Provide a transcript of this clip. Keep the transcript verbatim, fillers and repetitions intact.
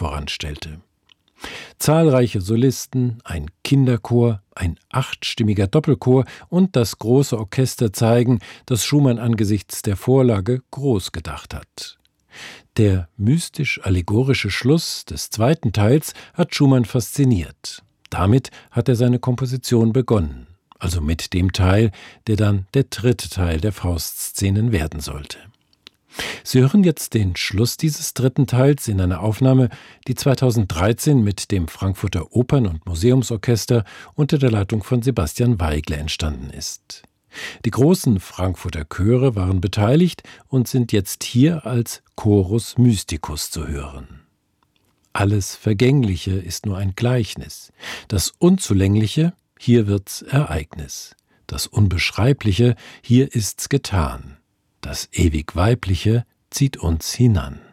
voranstellte. Zahlreiche Solisten, ein Kinderchor, ein achtstimmiger Doppelchor und das große Orchester zeigen, dass Schumann angesichts der Vorlage groß gedacht hat. Der mystisch-allegorische Schluss des zweiten Teils hat Schumann fasziniert. Damit hat er seine Komposition begonnen, also mit dem Teil, der dann der dritte Teil der Faust-Szenen werden sollte. Sie hören jetzt den Schluss dieses dritten Teils in einer Aufnahme, die zweitausenddreizehn mit dem Frankfurter Opern- und Museumsorchester unter der Leitung von Sebastian Weigler entstanden ist. Die großen Frankfurter Chöre waren beteiligt und sind jetzt hier als Chorus Mysticus zu hören. Alles Vergängliche ist nur ein Gleichnis. Das Unzulängliche, hier wird's Ereignis. Das Unbeschreibliche, hier ist's getan. Das ewig Weibliche zieht uns hinan.